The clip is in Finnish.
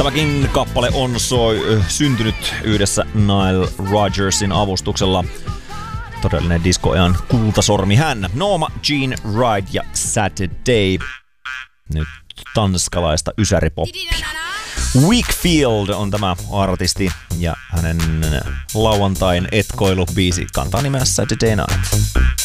Tämäkin kappale on syntynyt yhdessä Nile Rodgersin avustuksella. Todellinen diskoajan kultasormi hän. Norma Jean Ride ja Saturday. Nyt tanskalaista ysäripoppia. Wakefield on tämä artisti ja hänen lauantain etkoilubiisi kantaa nimessä Saturday Night.